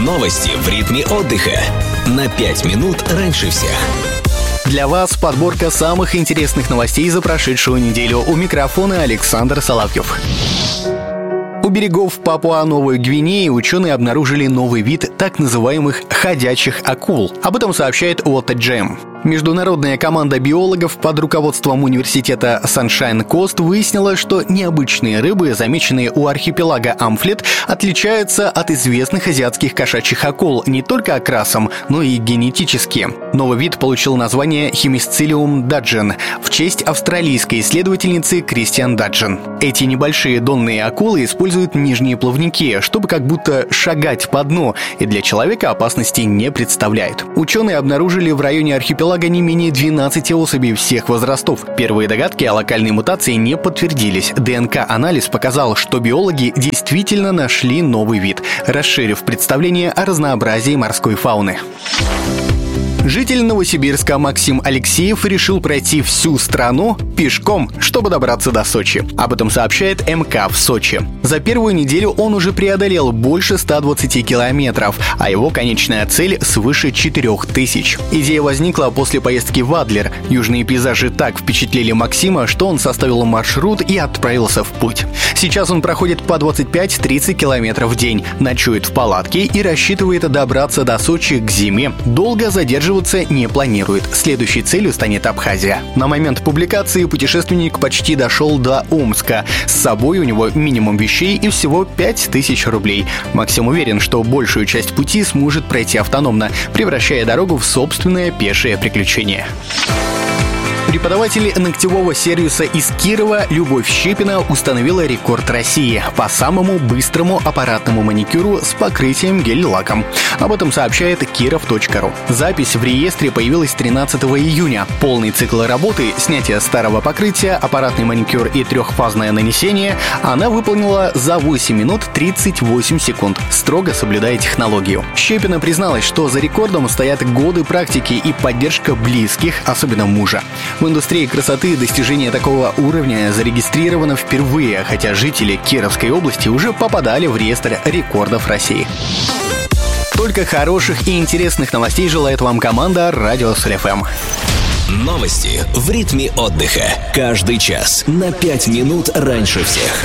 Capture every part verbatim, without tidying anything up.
Новости в ритме отдыха. На пять минут раньше всех. Для вас подборка самых интересных новостей за прошедшую неделю. У микрофона Александр Соловьев. У берегов Папуа-Новой Гвинеи ученые обнаружили новый вид так называемых «ходячих акул». Об этом сообщает Watergem. Международная команда биологов под руководством университета Sunshine Coast выяснила, что необычные рыбы, замеченные у архипелага Амфлет, отличаются от известных азиатских кошачьих акул не только окрасом, но и генетически. Новый вид получил название Hemисcillium dudgeon в честь австралийской исследовательницы Кристиан Даджен. Эти небольшие донные акулы используют нижние плавники, чтобы как будто шагать по дну, и для человека опасности не представляют. Ученые обнаружили в районе архипелага не менее двенадцати особей всех возрастов. Первые догадки о локальной мутации не подтвердились. ДНК-анализ показал, что биологи действительно нашли новый вид, расширив представление о разнообразии морской фауны. Житель Новосибирска Максим Алексеев решил пройти всю страну пешком, чтобы добраться до Сочи. Об этом сообщает эм ка в Сочи. За первую неделю он уже преодолел больше ста двадцати километров, а его конечная цель свыше четырех тысяч. Идея возникла после поездки в Адлер. Южные пейзажи так впечатлили Максима, что он составил маршрут и отправился в путь. Сейчас он проходит по двадцать пять - тридцать километров в день, ночует в палатке и рассчитывает добраться до Сочи к зиме. Долго задерживаться не планирует. Следующей целью станет Абхазия. На момент публикации путешественник почти дошел до Омска. С собой у него минимум вещей и всего пять тысяч рублей. Максим уверен, что большую часть пути сможет пройти автономно, превращая дорогу в собственное пешее приключение. Преподаватель ногтевого сервиса из Кирова Любовь Щепина установила рекорд России по самому быстрому аппаратному маникюру с покрытием гель-лаком. Об этом сообщает киров точка ру. Запись в реестре появилась тринадцатого июня. Полный цикл работы — снятие старого покрытия, аппаратный маникюр и трехфазное нанесение — она выполнила за восемь минут тридцать восемь секунд, строго соблюдая технологию. Щепина призналась, что за рекордом стоят годы практики и поддержка близких, особенно мужа. В индустрии красоты достижение такого уровня зарегистрировано впервые, хотя жители Кировской области уже попадали в реестр рекордов России. Только хороших и интересных новостей желает вам команда Радио Соль эф эм. Новости в ритме отдыха. Каждый час на пять минут раньше всех.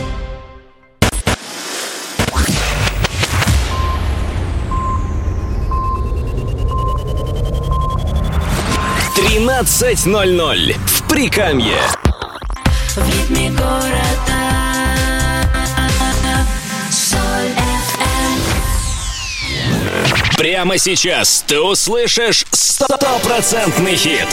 тринадцать ноль ноль в Прикамье. В ритме города Соль эф эм. Прямо сейчас ты услышишь стопроцентный хит.